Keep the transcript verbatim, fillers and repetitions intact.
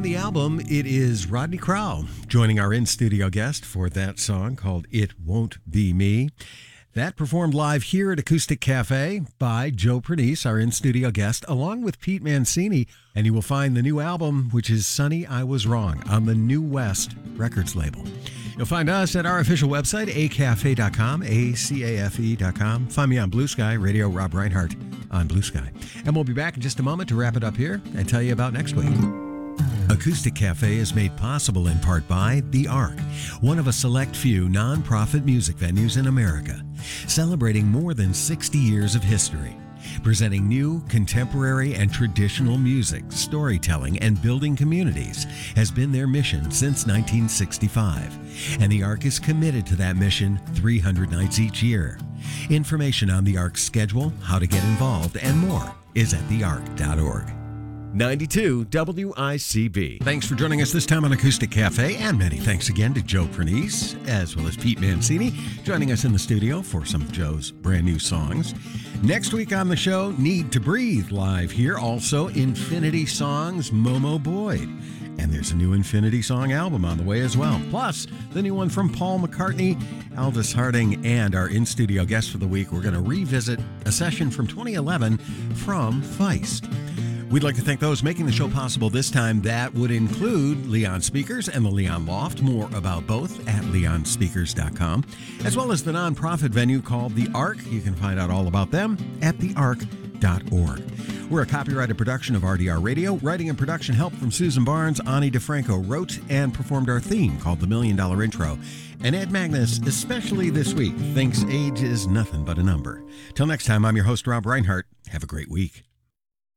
the album, it is Rodney Crowell joining our in-studio guest for that song called It Won't Be Me. That performed live here at Acoustic Cafe by Joe Pernice, our in-studio guest, along with Pete Mancini. And you will find the new album, which is Sonny, I Was Wrong, on the New West Records label. You'll find us at our official website, a cafe dot com, A C A F E dot com. Find me on Blue Sky, Radio Rob Reinhardt on Blue Sky. And we'll be back in just a moment to wrap it up here and tell you about next week. Acoustic Cafe is made possible in part by The Ark, one of a select few non-profit music venues in America, celebrating more than sixty years of history. Presenting new, contemporary, and traditional music, storytelling, and building communities has been their mission since nineteen sixty-five. And the Ark is committed to that mission three hundred nights each year. Information on the Ark's schedule, how to get involved, and more is at the ark dot org. ninety-two W I C B. Thanks for joining us this time on Acoustic Cafe, and many thanks again to Joe Pernice, as well as Pete Mancini, joining us in the studio for some of Joe's brand new songs. Next week on the show, Need to Breathe live here. Also, Infinity Songs, Momo Boyd. And there's a new Infinity Song album on the way as well. Plus, the new one from Paul McCartney, Elvis Harding, and our in-studio guest for the week. We're going to revisit a session from twenty eleven from Feist. We'd like to thank those making the show possible this time. That would include Leon Speakers and the Leon Loft. More about both at leon speakers dot com, as well as the nonprofit venue called The Ark. You can find out all about them at the ark dot org. We're a copyrighted production of R D R Radio. Writing and production help from Susan Barnes. Ani DeFranco wrote and performed our theme called The Million Dollar Intro. And Ed Magnus, especially this week, thinks age is nothing but a number. Till next time, I'm your host, Rob Reinhardt. Have a great week.